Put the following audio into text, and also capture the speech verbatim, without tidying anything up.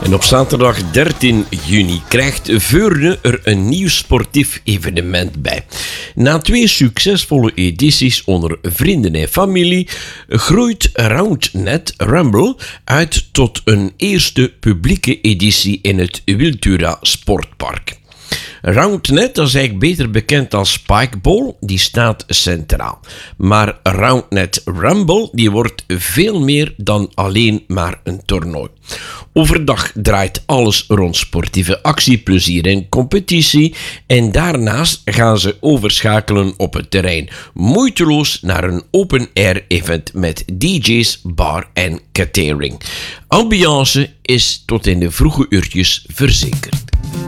En op zaterdag dertien juni krijgt Veurne er een nieuw sportief evenement bij. Na twee succesvolle edities onder vrienden en familie groeit Roundnet Rumble uit tot een eerste publieke editie in het Wiltura Sportpark. Roundnet, dat is eigenlijk beter bekend als Spikeball, die staat centraal. Maar Roundnet Rumble, die wordt veel meer dan alleen maar een toernooi. Overdag draait alles rond sportieve actie, plezier en competitie. En daarnaast gaan ze overschakelen op het terrein. Moeiteloos naar een open-air event met D J's, bar en catering. Ambiance is tot in de vroege uurtjes verzekerd.